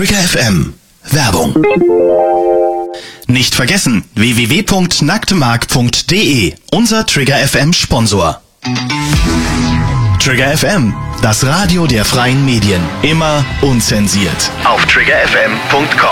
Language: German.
Trigger FM. Werbung. Nicht vergessen, www.nacktmark.de, unser Trigger FM Sponsor. Trigger FM, das Radio der freien Medien. Immer unzensiert. Auf triggerfm.com.